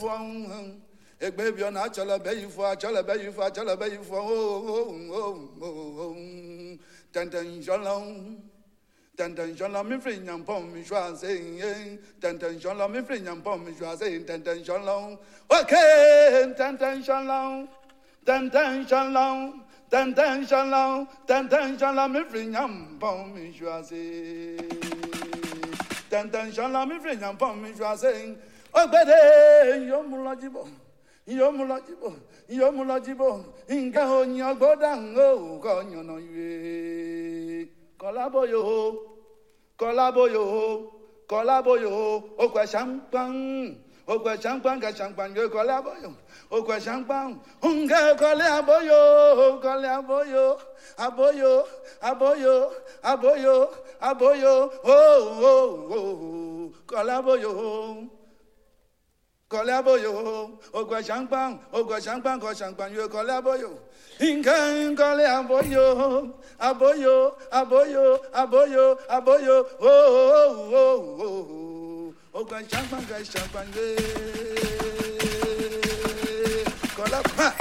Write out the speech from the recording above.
Ik baby on achala baby for achala baby for achala baby for Tantan shalom. Tantan shalom mi free nyam pom mi shwa say Tantan shalom mi free nyam pom mi shwa say Tantan shalom. Okay, Tantan shalom. Tantan shalom. Tantan shalom. Tantan shalom mi free nyam pom mi shwa say Tantan shalom mi free nyam pom mi shwa say Ogbede yomulajibo Yomulajibo, Inga onyo godango, konyono yue. Kolaboyo, okwa champagne, ga champagne, yo kolaboyo, okwa champagne, unga kolaboyo, aboyo, kolaboyo. Kolaboyo, ogwa champagne, go champagne, yo kolaboyo. Inkan kolaboyo, aboyo, ogwa champagne, kolaba.